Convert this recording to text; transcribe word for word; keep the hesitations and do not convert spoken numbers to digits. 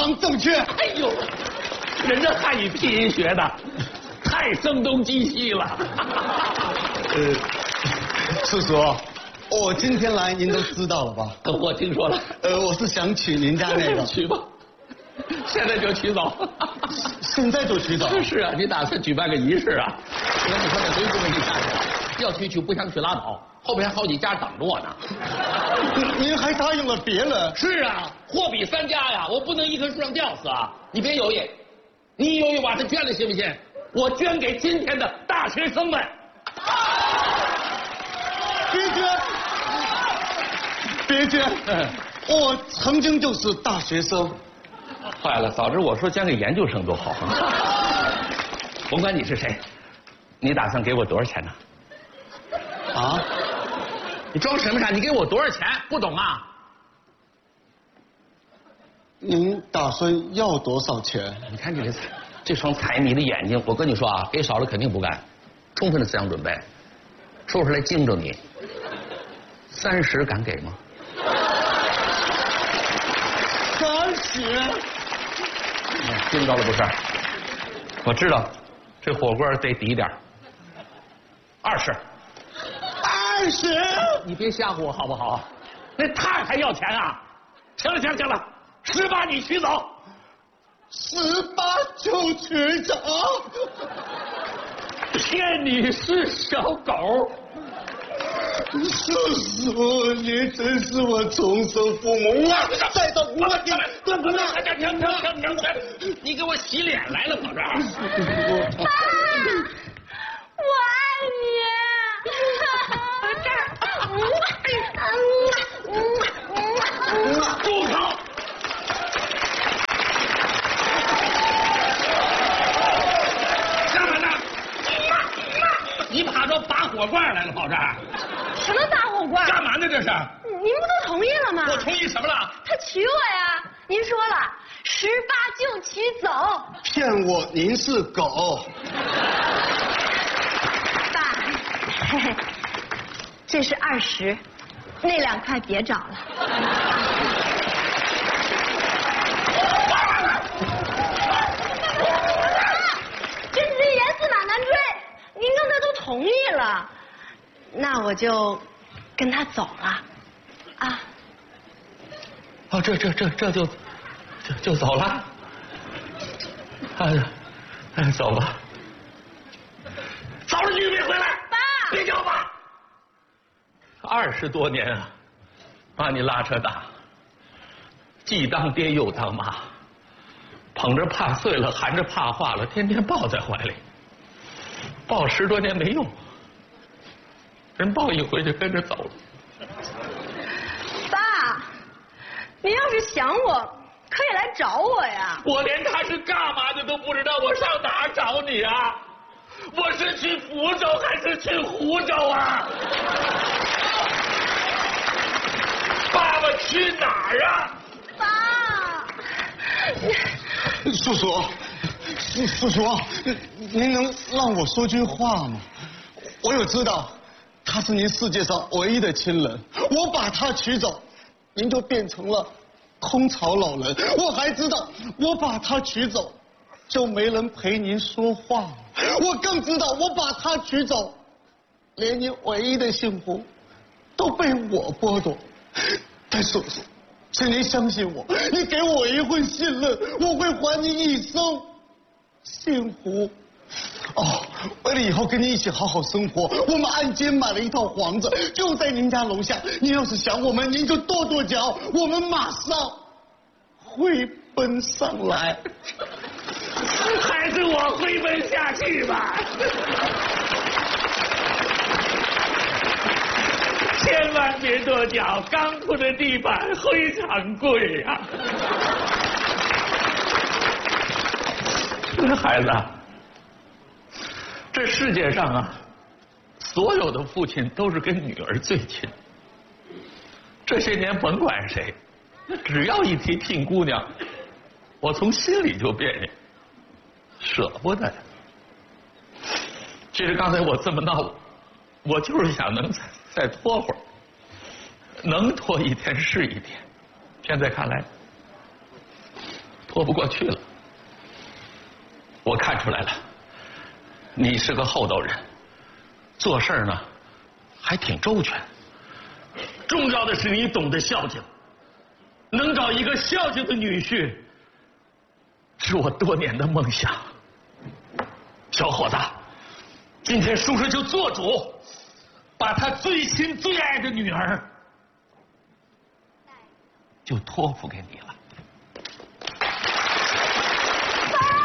常正确。 哎呦，人家汉语拼音学的，太声东击西了。 呃，叔叔，我今天来您都知道了吧？ 我听说了。 呃，我是想娶您家那个。 娶吧，现在就娶走。 现在就娶走？ 是啊，你打算举办个仪式啊？我跟你说，这回不给你下去了，要娶娶不想娶拉倒，后边还好几家等着我呢。 您还答应了别人？ 是啊，货比三家呀，我不能一棵树上吊死啊！你别犹豫，你犹豫把它捐了行不行？我捐给今天的大学生们。 别捐！别捐！嗯，我曾经就是大学生。 坏了，早知我说捐给研究生多好啊！甭管你是谁，你打算给我多少钱呢？ 啊？ 你装什么傻？你给我多少钱？不懂啊？ 您打算要多少钱？ 你看你这这双财迷的眼睛，我跟你说啊，给少了肯定不干，充分的思想准备，说出来惊着你。三十敢给吗？ 三十？ 惊着了不是？我知道，这火锅得抵点二十。 二十？ 你别吓唬我好不好？那太还要钱啊！行了行了行了，十八你取走。 十八就取走？ 骗你是小狗。 叔叔，您真是我重生父母啊！再到我你都不让。 停停停停停停！你给我洗脸来了，跑这儿。 爸，我爱你。 住口！干嘛呢？你爬着拔火罐来了，跑这儿？ 什么拔火罐？ 干嘛呢？这是？ 您不都同意了吗？ 我同意什么了？ 他娶我呀！您说了，十八就娶走。 骗我，您是狗。 爸，嘿嘿，这是二十，那两块别找了。这是严司马难追，您刚才都同意了，那我就跟他走了，啊。 哦，这这这这就就就走了。哎呀，哎，走吧。走了你就别回来。 爸， 别叫爸。二十多年啊，把你拉扯大，既当爹又当妈，捧着怕碎了，含着怕化了，天天抱在怀里，抱十多年没用，人抱一回就跟着走了。 爸，您要是想我，可以来找我呀。 我连他是干嘛的都不知道，我上哪儿找你啊？我是去福州还是去湖州啊？爸爸去哪儿啊？ 爸， 叔叔，叔叔叔，您能让我说句话吗？我有知道他是您世界上唯一的亲人，我把他娶走，您就变成了空巢老人。我还知道我把他娶走，就没人陪您说话了。我更知道我把他娶走，连您唯一的幸福都被我剥夺。但叔叔，请您相信我，你给我一份信任，我会还你一生幸福。哦，为了以后跟你一起好好生活，我们按揭买了一套房子，就在您家楼下。您要是想我们，您就跺跺脚，我们马上会奔上来。 还是我飞奔下去吧。千万别跺脚，钢铺的地板非常贵呀、啊。孩子，这世界上啊，所有的父亲都是跟女儿最亲。这些年甭管谁，只要一提聘姑娘，我从心里就别扭，舍不得。其实刚才我这么闹，我就是想能再再拖会儿，能拖一天是一天。现在看来， 拖不过去了。我看出来了，你是个厚道人，做事呢还挺周全。重要的是你懂得孝敬，能找一个孝敬的女婿，是我多年的梦想。小伙子，今天叔叔就做主，把他最亲最爱的女儿就托付给你了。